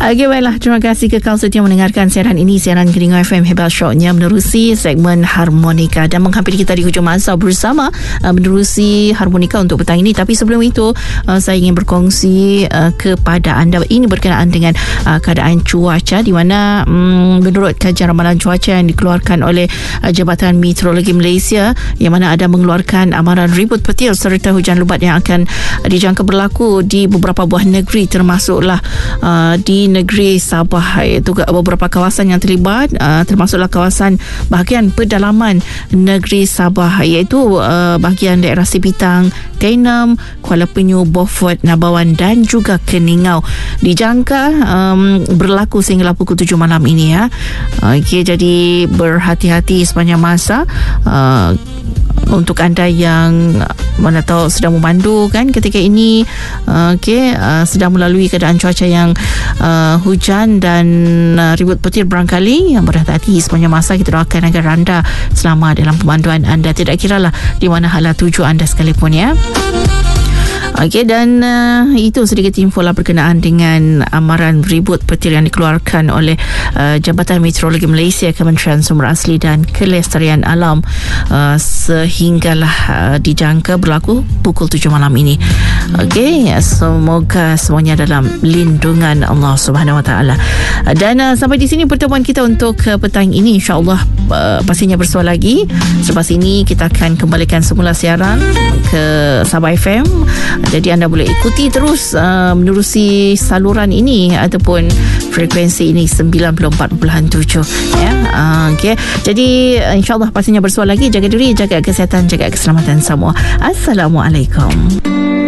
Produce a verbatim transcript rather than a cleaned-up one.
Okey, baiklah. Terima kasih kekal setia mendengarkan siaran ini, siaran Telinga F M Hebat Show-nya menerusi segmen Harmonika dan menghampiri kita di hujung masa bersama uh, menerusi Harmonika untuk petang ini. Tapi sebelum itu uh, saya ingin berkongsi uh, kepada anda ini berkenaan dengan uh, keadaan cuaca, di mana um, menurut kajian ramalan cuaca yang dikeluarkan oleh uh, Jabatan Meteorologi Malaysia, yang mana ada mengeluarkan amaran ribut petir serta hujan lebat yang akan dijangka berlaku di beberapa buah negeri, termasuklah uh, di negeri Sabah, iaitu beberapa kawasan yang terlibat, uh, termasuklah kawasan bahagian pedalaman negeri Sabah, iaitu uh, bahagian daerah Sipitang, Tenom, Kuala Penyu, Beaufort, Nabawan dan juga Keningau. Dijangka um, berlaku sehingga pukul tujuh malam ini, ya. Okey, jadi berhati-hati sepanjang masa. Uh, untuk anda yang mana tahu sedang memandu kan ketika ini, uh, okey, uh, sedang melalui keadaan cuaca yang uh, hujan dan uh, ribut petir barangkali, yang berhati-hati sepanjang masa. Kita doakan agar anda selamat dalam pemanduan anda, tidak kiralah di mana hala tuju anda sekalipun, ya. Okey, dan uh, itu sedikit info lah berkenaan dengan amaran ribut petir yang dikeluarkan oleh uh, Jabatan Meteorologi Malaysia, Kementerian Sumber Asli dan Kelestarian Alam, uh, sehinggalah uh, dijangka berlaku pukul tujuh malam ini. Okey, semoga semuanya dalam lindungan Allah Subhanahu Wa Taala. Dan uh, sampai di sini pertemuan kita untuk uh, petang ini. InsyaAllah uh, pastinya bersua lagi. Selepas ini kita akan kembalikan semula siaran ke Sabah F M. Jadi anda boleh ikuti terus uh, menerusi saluran ini ataupun frekuensi ini sembilan puluh empat perpuluhan tujuh, ya. Uh, okay. Jadi insyaAllah pastinya bersua lagi. Jaga diri, jaga kesihatan, jaga keselamatan semua. Assalamualaikum.